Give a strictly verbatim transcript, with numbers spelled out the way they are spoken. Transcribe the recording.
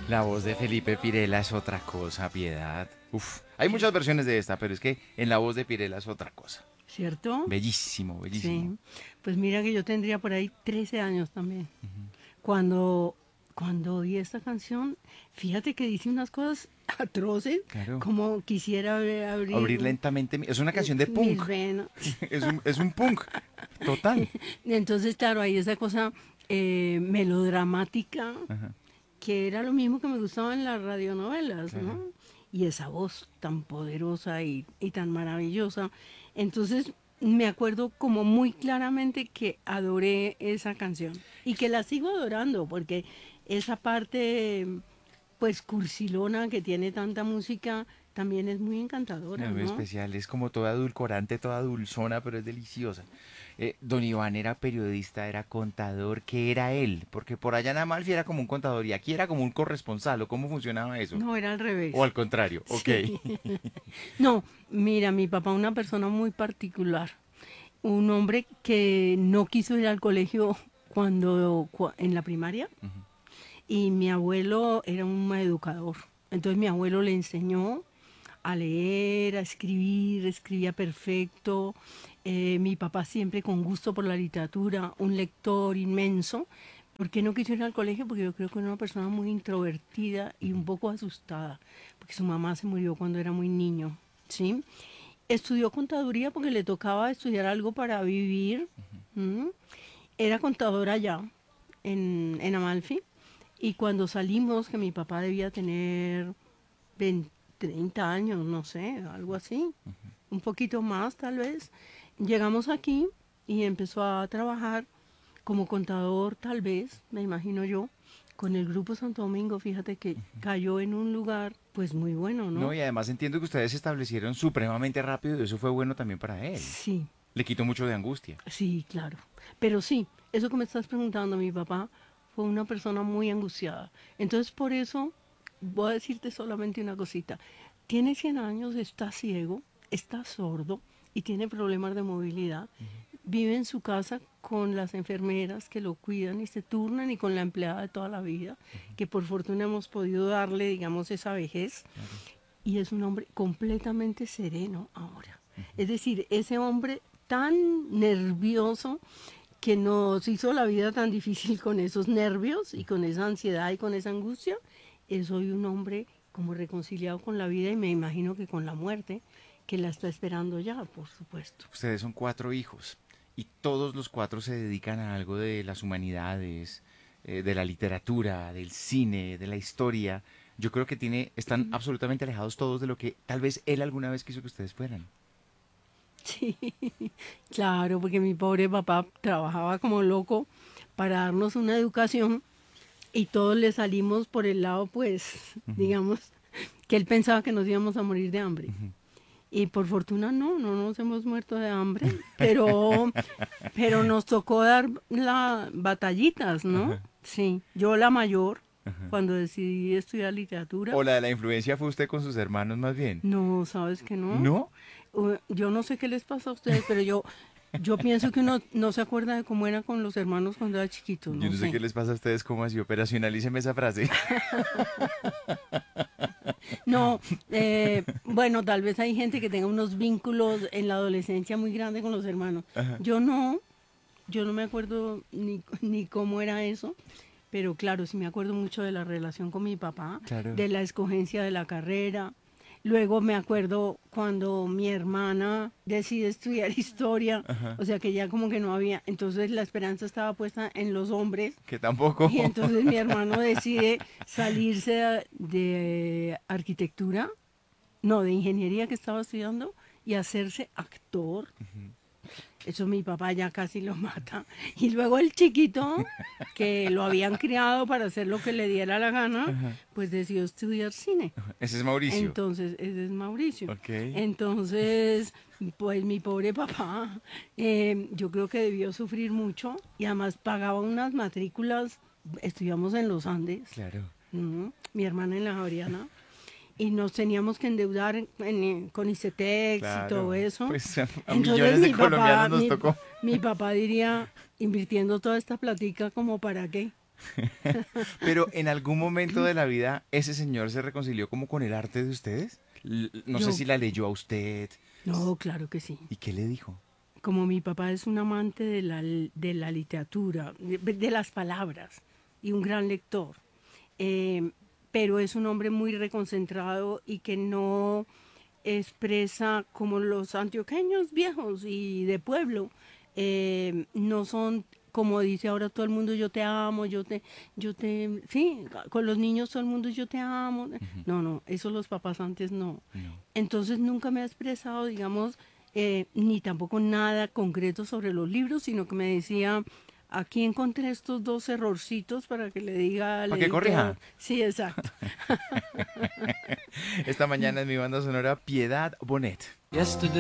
La voz de Felipe Pirela es otra cosa, Piedad. Uf, hay muchas versiones de esta, pero es que en la voz de Pirela es otra cosa. ¿Cierto? Bellísimo, bellísimo. Sí. Pues mira que yo tendría por ahí trece años también. Cuando, cuando oí esta canción, fíjate que dice unas cosas atroces, Claro. como quisiera abrir, Abrir abrir lentamente. mi- Es una eh, canción de mis punk. venas. Es un, es un punk. Total. Entonces, claro, hay esa cosa eh, melodramática, Ajá, que era lo mismo que me gustaba en las radionovelas, ¿no? claro. Y esa voz tan poderosa y, y tan maravillosa. Entonces, me acuerdo como muy claramente que adoré esa canción y que la sigo adorando porque esa parte, pues, cursilona que tiene tanta música también es muy encantadora, Es muy ¿no? especial. Es como toda edulcorante, toda dulzona, pero es deliciosa. Eh, don Iván era periodista, era contador. ¿Qué era él? Porque por allá en Amalfi era como un contador y aquí era como un corresponsal. ¿O cómo funcionaba eso? No, era al revés. O al contrario. Ok. Sí. No, mira, mi papá una persona muy particular, un hombre que no quiso ir al colegio cuando cua- en la primaria Ujú. y mi abuelo era un educador. Entonces mi abuelo le enseñó a leer, a escribir, escribía perfecto. Eh, mi papá siempre con gusto por la literatura, un lector inmenso. ¿Por qué no quiso ir al colegio? Porque yo creo que era una persona muy introvertida y un poco asustada, porque su mamá se murió cuando era muy niño, ¿sí? Estudió contaduría porque le tocaba estudiar algo para vivir. ¿M? Era contador allá, en, en Amalfi. Y cuando salimos, que mi papá debía tener veinte, treinta años, no sé, algo así, un poquito más tal vez, llegamos aquí y empezó a trabajar como contador tal vez, me imagino yo, con el Grupo Santo Domingo. Fíjate que cayó en un lugar pues muy bueno, No, ¿no? y además entiendo que ustedes se establecieron supremamente rápido y eso fue bueno también para él. Sí, Le quitó mucho de angustia. sí, claro. Pero sí, eso que me estás preguntando, mi papá fue una persona muy angustiada. Entonces, por eso voy a decirte solamente una cosita. Tiene cien años, está ciego, está sordo y tiene problemas de movilidad. Vive en su casa con las enfermeras que lo cuidan y se turnan y con la empleada de toda la vida, que por fortuna hemos podido darle, digamos, esa vejez. Claro. Y es un hombre completamente sereno ahora. Es decir, ese hombre tan nervioso que nos hizo la vida tan difícil con esos nervios y con esa ansiedad y con esa angustia, es hoy un hombre como reconciliado con la vida y me imagino que con la muerte, que la está esperando ya, por supuesto. Ustedes son cuatro hijos y todos los cuatro se dedican a algo de las humanidades, eh, de la literatura, del cine, de la historia. Yo creo que tiene, están absolutamente alejados todos de lo que tal vez él alguna vez quiso que ustedes fueran. Sí, claro, porque mi pobre papá trabajaba como loco para darnos una educación y todos le salimos por el lado, pues, Ujú, digamos, que él pensaba que nos íbamos a morir de hambre. ujú. Y por fortuna no, no nos hemos muerto de hambre, pero, pero nos tocó dar las batallitas, ¿no? Ajá, Sí, yo la mayor, ajá. cuando decidí estudiar literatura, O la de la influencia fue usted con sus hermanos más bien. no, sabes que no. ¿No? Uh, Yo no sé qué les pasa a ustedes, pero yo, yo pienso que uno no se acuerda de cómo era con los hermanos cuando era chiquito, Yo no no sé sé. qué les pasa a ustedes, cómo así, operacionalíceme esa frase. No, eh, bueno, tal vez hay gente que tenga unos vínculos en la adolescencia muy grandes con los hermanos. Ajá, Yo no, yo no me acuerdo ni, ni cómo era eso, pero claro, sí me acuerdo mucho de la relación con mi papá, claro. de la escogencia de la carrera. Luego me acuerdo cuando mi hermana decide estudiar historia, Ajá. o sea que ya como que no había, entonces la esperanza estaba puesta en los hombres Que tampoco. y entonces mi hermano decide salirse de, de arquitectura, no, de ingeniería que estaba estudiando y hacerse actor. Eso mi papá ya casi lo mata. Y luego el chiquito, que lo habían criado para hacer lo que le diera la gana, Ajá. pues decidió estudiar cine. Ese es Mauricio. Entonces, ese es Mauricio. Ok. Entonces, pues mi pobre papá, eh, yo creo que debió sufrir mucho y además pagaba unas matrículas, estudiamos en los Andes, Claro. ujú, mi hermana en la Javeriana, y nos teníamos que endeudar en- en- con ICETEX y todo Claro. eso. Pues a, a Entonces millones de mi colombianos papá, nos mi, tocó. mi papá diría, invirtiendo toda esta platica, ¿como para qué? Pero en algún momento de la vida, ¿ese señor se reconcilió como con el arte de ustedes? L- No sé Yo, si la leyó a usted. no, claro que sí. ¿Y qué le dijo? Como mi papá es un amante de la, de la literatura, de, de las palabras, y un gran lector, eh, pero es un hombre muy reconcentrado y que no expresa como los antioqueños viejos y de pueblo, eh, no son como dice ahora todo el mundo, yo te amo, yo te, yo te, sí, con los niños todo el mundo, yo te amo. Ujú. No, no, eso los papás antes no. No. Entonces nunca me ha expresado, digamos, eh, ni tampoco nada concreto sobre los libros, sino que me decía, aquí encontré estos dos errorcitos para que le diga al ¿Para que editor. corrija? Sí, exacto. Esta mañana en mi banda sonora, Piedad Bonet. Yesterday